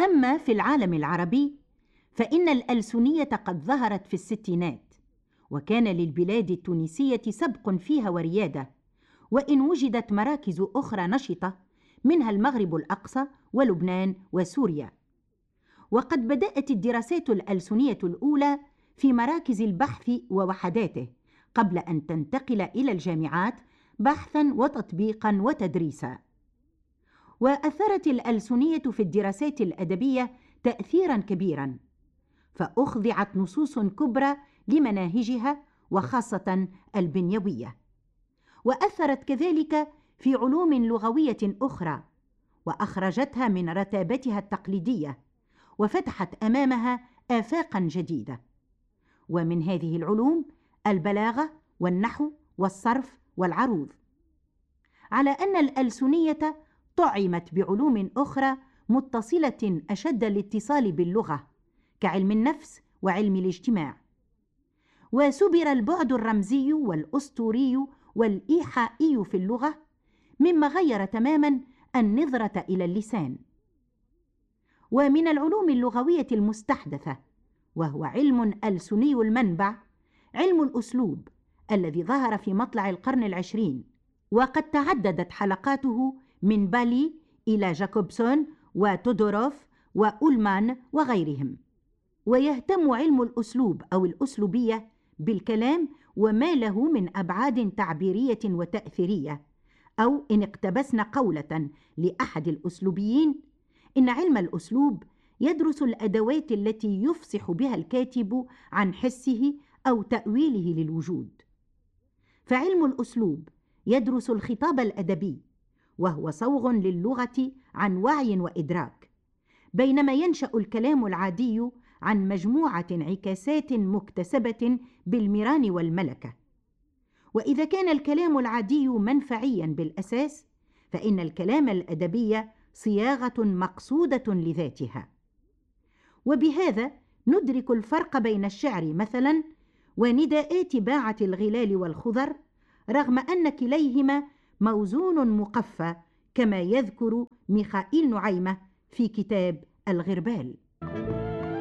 أما في العالم العربي فإن الألسنية قد ظهرت في الستينات، وكان للبلاد التونسية سبق فيها وريادة، وإن وجدت مراكز أخرى نشطة منها المغرب الأقصى ولبنان وسوريا. وقد بدأت الدراسات الألسنية الأولى في مراكز البحث ووحداته قبل أن تنتقل إلى الجامعات بحثاً وتطبيقاً وتدريساً. وأثرت الألسنية في الدراسات الأدبية تأثيراً كبيراً، فأخضعت نصوص كبرى لمناهجها وخاصة البنيوية، وأثرت كذلك في علوم لغوية أخرى وأخرجتها من رتابتها التقليدية وفتحت أمامها آفاقاً جديدة. ومن هذه العلوم البلاغة والنحو والصرف والعروض، على أن الألسنية طعمت بعلوم أخرى متصلة أشد الاتصال باللغة كعلم النفس وعلم الاجتماع. وسُبر البعد الرمزي والأسطوري والإيحائي في اللغة، مما غير تماماً النظرة إلى اللسان. ومن العلوم اللغوية المستحدثة، وهو علم ألسني المنبع، علم الأسلوب الذي ظهر في مطلع القرن العشرين، وقد تعددت حلقاته من بالي إلى جاكوبسون وتودوروف وأولمان وغيرهم. ويهتم علم الأسلوب أو الأسلوبية بالكلام وما له من أبعاد تعبيرية وتأثيرية، أو إن اقتبسنا قولة لأحد الأسلوبيين: إن علم الأسلوب يدرس الأدوات التي يفصح بها الكاتب عن حسه أو تأويله للوجود. فعلم الأسلوب يدرس الخطاب الأدبي، وهو صوغ للغة عن وعي وإدراك، بينما ينشأ الكلام العادي عن مجموعة انعكاسات مكتسبة بالمران والملكة. وإذا كان الكلام العادي منفعيا بالأساس، فإن الكلام الأدبي صياغة مقصودة لذاتها. وبهذا ندرك الفرق بين الشعر مثلا ونداءات باعة الغلال والخضر، رغم أن كليهما موزون مقفى، كما يذكر ميخائيل نعيمة في كتاب الغربال.